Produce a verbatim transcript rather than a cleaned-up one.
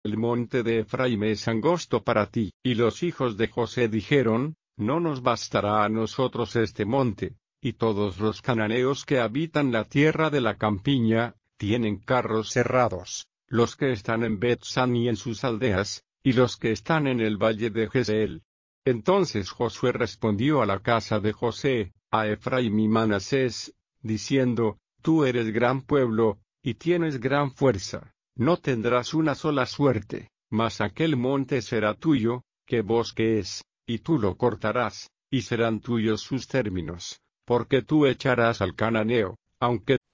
el monte de Efraín es angosto para ti. Y los hijos de José dijeron, no nos bastará a nosotros este monte, y todos los cananeos que habitan la tierra de la campiña, tienen carros cerrados, los que están en Bet-san y en sus aldeas, y los que están en el valle de Jezreel. Entonces Josué respondió a la casa de José, a Efraín y Manasés, diciendo, tú eres gran pueblo, y tienes gran fuerza, no tendrás una sola suerte, mas aquel monte será tuyo, que bosque es, y tú lo cortarás, y serán tuyos sus términos, porque tú echarás al cananeo, aunque